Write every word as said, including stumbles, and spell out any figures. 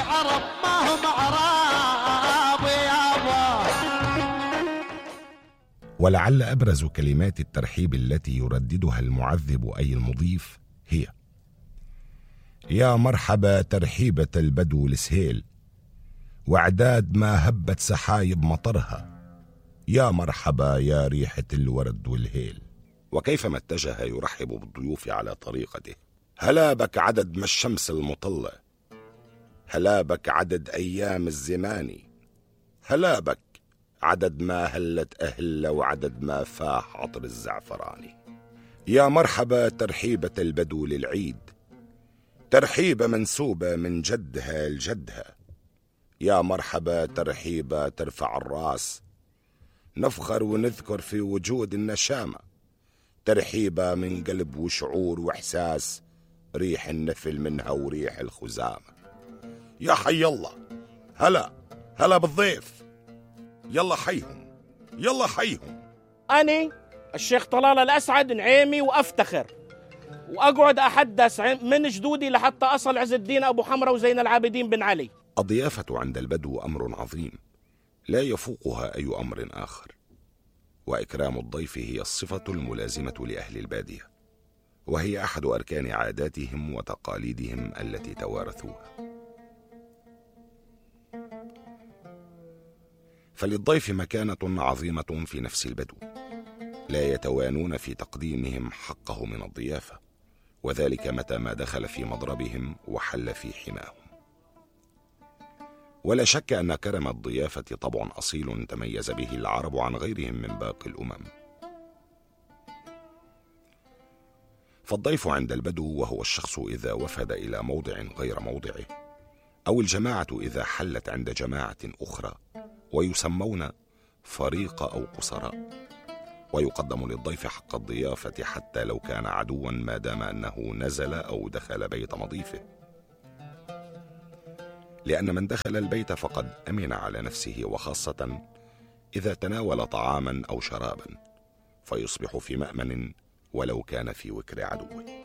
العرب ما هم عرب يابا. ولعل أبرز كلمات الترحيب التي يرددها المعذب أي المضيف هي: يا مرحبا ترحيبة البدو السهيل، وعداد ما هبت سحايب مطرها، يا مرحبا يا ريحة الورد والهيل. وكيفما اتجه يرحب بالضيوف على طريقته: هلا بك عدد ما الشمس المطلة، هلا بك عدد أيام الزماني، هلا بك عدد ما هلت أهلة وعدد ما فاح عطر الزعفراني. يا مرحبا ترحيبة البدو للعيد، ترحيبة منسوبة من جدها لجدها، يا مرحبا ترحيبة ترفع الراس، نفخر ونذكر في وجود النشامة، ترحيبة من قلب وشعور وإحساس، ريح النفل منها وريح الخزامة. يا حي الله، هلا هلا بالضيف، يلا حيهم يلا حيهم. أني الشيخ طلال الأسعد نعيمي وأفتخر وأقعد أحدث من جدودي لحتى أصل عز الدين أبو حمرة وزين العابدين بن علي. الضيافة عند البدو أمر عظيم لا يفوقها أي أمر آخر، وإكرام الضيف هي الصفة الملازمة لأهل البادية، وهي أحد أركان عاداتهم وتقاليدهم التي توارثوها. فللضيف مكانة عظيمة في نفس البدو، لا يتوانون في تقديمهم حقه من الضيافة، وذلك متى ما دخل في مضربهم وحل في حماهم. ولا شك أن كرم الضيافة طبع أصيل تميز به العرب عن غيرهم من باقي الأمم. فالضيف عند البدو وهو الشخص إذا وفد إلى موضع غير موضعه، أو الجماعة إذا حلت عند جماعة أخرى، ويسمون فريق أو قصراء، ويقدم للضيف حق الضيافة حتى لو كان عدوا ما دام أنه نزل أو دخل بيت مضيفه، لأن من دخل البيت فقد أمن على نفسه، وخاصة إذا تناول طعاما أو شرابا فيصبح في مأمن ولو كان في وكر عدوه.